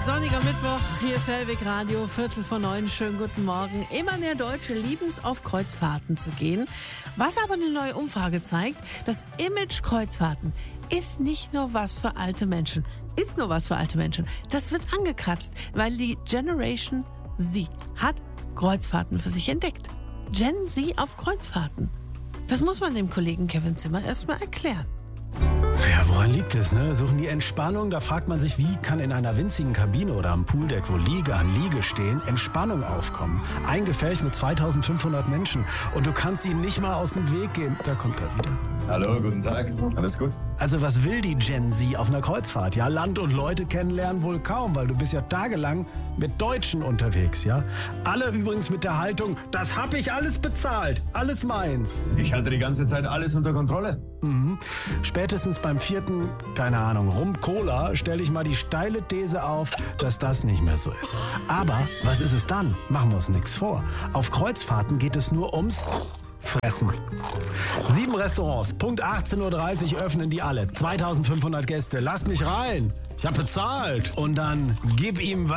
Sonniger Mittwoch, hier ist Hellwig Radio, 8:45, schönen guten Morgen. Immer mehr Deutsche lieben es, auf Kreuzfahrten zu gehen. Was aber eine neue Umfrage zeigt, das Image Kreuzfahrten ist nicht nur was für alte Menschen. Ist nur was für alte Menschen. Das wird angekratzt, weil die Generation Z hat Kreuzfahrten für sich entdeckt. Gen Z auf Kreuzfahrten. Das muss man dem Kollegen Kevin Zimmer erstmal erklären. Ja, woran liegt es, ne? Suchen die Entspannung? Da fragt man sich, wie kann in einer winzigen Kabine oder am Pooldeck, wo Liege an Liege stehen, Entspannung aufkommen? Ein Gefäß mit 2500 Menschen und du kannst ihnen nicht mal aus dem Weg gehen. Da kommt er wieder. Hallo, guten Tag. Alles gut? Also was will die Gen Z auf einer Kreuzfahrt? Ja, Land und Leute kennenlernen wohl kaum, weil du bist ja tagelang mit Deutschen unterwegs, ja? Alle übrigens mit der Haltung, das hab ich alles bezahlt, alles meins. Ich hatte die ganze Zeit alles unter Kontrolle. Spätestens beim 4., keine Ahnung, Rum-Cola stelle ich mal die steile These auf, dass das nicht mehr so ist. Aber was ist es dann? Machen wir uns nichts vor. Auf Kreuzfahrten geht es nur ums Fressen. 7 Restaurants, Punkt 18:30 Uhr öffnen die alle. 2500 Gäste, lasst mich rein. Ich habe bezahlt. Und dann gib ihm was.